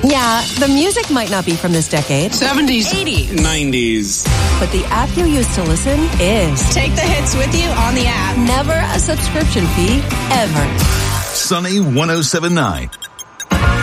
Yeah, the music might not be from this decade. 70s. 80s. 90s. But the app you use to listen is. Take the hits with you on the app. Never a subscription fee, ever. Sunny 107.9.